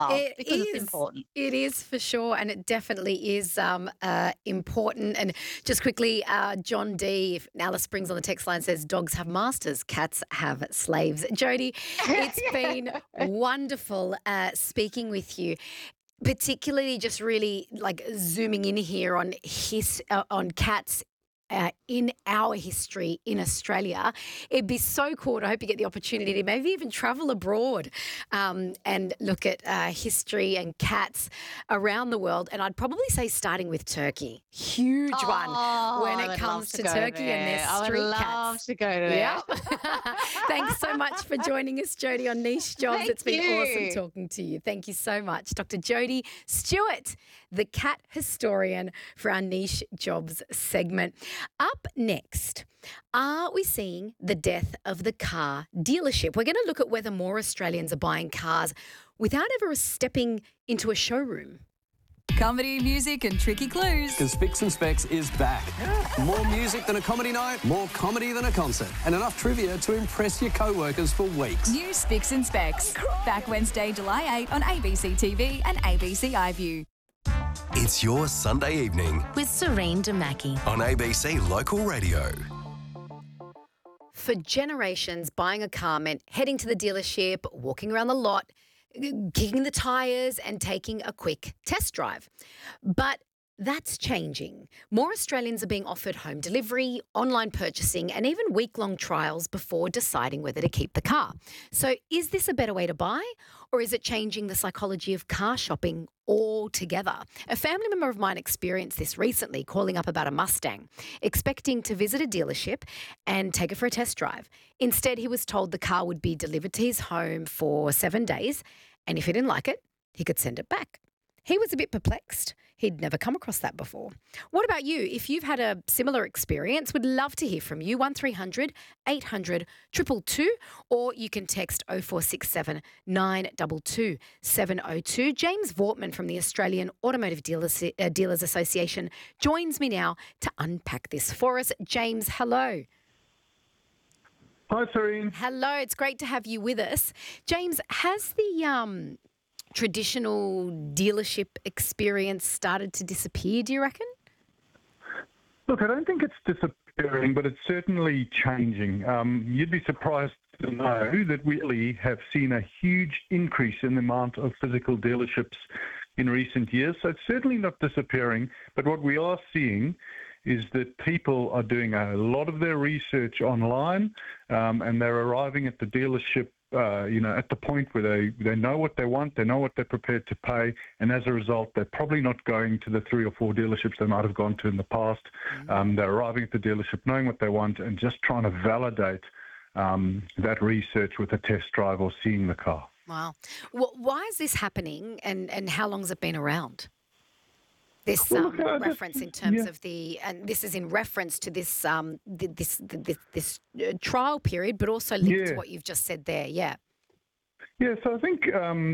It because it's is. important. It is for sure, and it definitely is important. And just quickly, John D. If Alice Springs on the text line says, "Dogs have masters, cats have slaves." Jody, it's been wonderful speaking with you. Particularly, just really like zooming in here on cats. In our history in Australia, it'd be so cool. And I hope you get the opportunity to maybe even travel abroad and look at history and cats around the world. And I'd probably say starting with Turkey, huge one when I it would love comes to to go Turkey and there. their I would street love cats. to go there. Yeah. Thanks so much for joining us, Jody, on Niche Jobs. Thank It's been awesome you. talking to you. Thank you so much. Dr. Jody Stewart, the cat historian for our Niche Jobs segment. Up next, are we seeing the death of the car dealership? We're going to look at whether more Australians are buying cars without ever stepping into a showroom. Comedy, music, and tricky clues. Because Spicks and Specs is back. More music than a comedy night, more comedy than a concert, and enough trivia to impress your co-workers for weeks. New Spicks and Specs. Back Wednesday, July 8 on ABC TV and ABC iView. It's your Sunday evening With Serene Demaki. on ABC Local Radio. For generations, buying a car meant heading to the dealership, walking around the lot, kicking the tyres and taking a quick test drive. But that's changing. More Australians are being offered home delivery, online purchasing, and even week-long trials before deciding whether to keep the car. So is this a better way to buy, or is it changing the psychology of car shopping altogether? A family member of mine experienced this recently, calling up about a Mustang, expecting to visit a dealership and take it for a test drive. Instead, he was told the car would be delivered to his home for 7 days, and if he didn't like it, he could send it back. He was a bit perplexed. He'd never come across that before. What about you? If you've had a similar experience, we'd love to hear from you. 1300 800 222, or you can text 0467 922 702. James Vortman from the Australian Automotive Dealers Association joins me now to unpack this for us. James, hello. Hi, Serene. Hello, it's great to have you with us. James, has the traditional dealership experience started to disappear, do you reckon? Look, I don't think it's disappearing, but it's certainly changing. You'd be surprised to know that we really have seen a huge increase in the amount of physical dealerships in recent years. So it's certainly not disappearing, but what we are seeing is that people are doing a lot of their research online, and they're arriving at the dealership at the point where they know what they want, they know what they're prepared to pay, and as a result, they're probably not going to the 3 or 4 dealerships they might have gone to in the past. They're arriving at the dealership knowing what they want and just trying to validate that research with a test drive or seeing the car. Wow. Why is this happening, and how long has it been around? This reference in terms of and this is in reference to this this trial period, but also linked to what you've just said there. Yeah. Yeah. So I think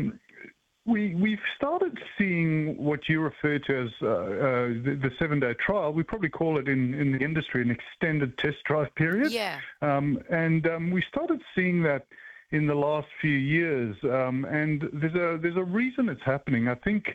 we've started seeing what you refer to as the 7-day trial. We probably call it in the industry an extended test drive period. Yeah. And we started seeing that in the last few years, and there's a reason it's happening. I think.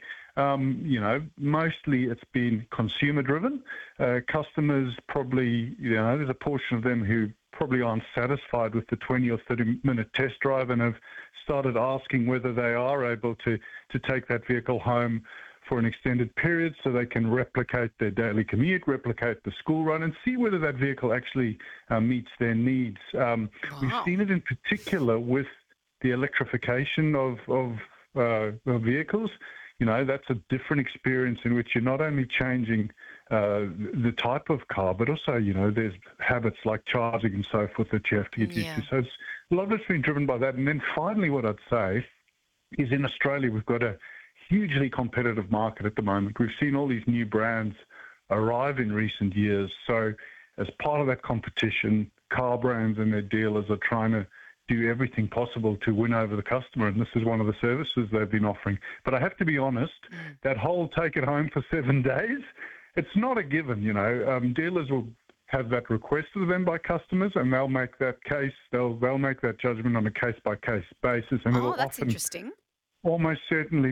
Mostly it's been consumer driven. Customers probably, there's a portion of them who probably aren't satisfied with the 20 or 30-minute test drive and have started asking whether they are able to take that vehicle home for an extended period so they can replicate their daily commute, replicate the school run, and see whether that vehicle actually meets their needs. We've seen it in particular with the electrification of vehicles. That's a different experience in which you're not only changing the type of car, but also, there's habits like charging and so forth that you have to get used to. So a lot of it's been driven by that. And then finally, what I'd say is in Australia, we've got a hugely competitive market at the moment. We've seen all these new brands arrive in recent years. So as part of that competition, car brands and their dealers are trying to do everything possible to win over the customer, and this is one of the services they've been offering. But I have to be honest, that whole take it home for 7 days, it's not a given. Dealers will have that requested of them by customers, and they'll make that case. They'll make that judgment on a case by case basis, and it'll that's often interesting. Almost certainly.